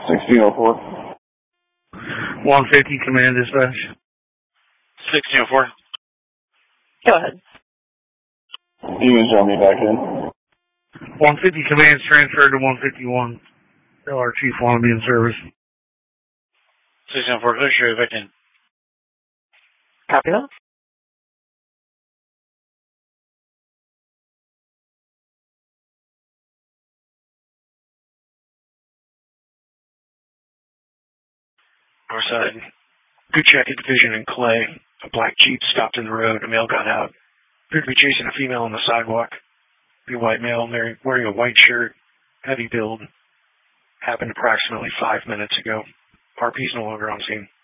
1604. 150 command dispatch. 1604. Go ahead. You can jump me back in. 150 commands transferred to 151. Tell our chief want to be in service. 1604, clear straight back in. Copy that. Northside. Good check at Division and Clay. A black Jeep stopped in the road. A male got out. Appeared to be chasing a female on the sidewalk. The white male wearing a white shirt. Heavy build. Happened approximately 5 minutes ago. RP's no longer on scene.